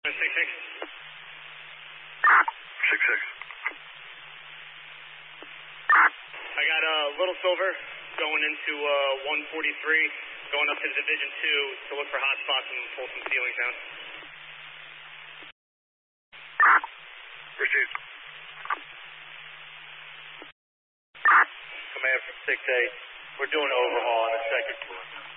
6-6. 6-6. I got Little Silver going into 143, going up to Division 2 to look for hot spots and pull some ceilings down. Received. Command from 6-8. We're doing an overhaul on the second floor.